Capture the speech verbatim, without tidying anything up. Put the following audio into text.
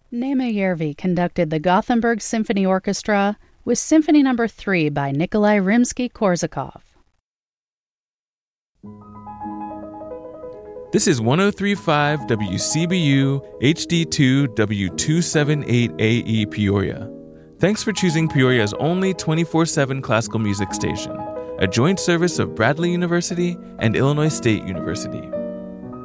Nema Järvi conducted the Gothenburg Symphony Orchestra with Symphony Number three by Nikolai Rimsky-Korsakov. This is one oh three point five W C B U H D two W two seventy-eight A E Peoria. Thanks for choosing Peoria's only twenty-four seven classical music station, a joint service of Bradley University and Illinois State University.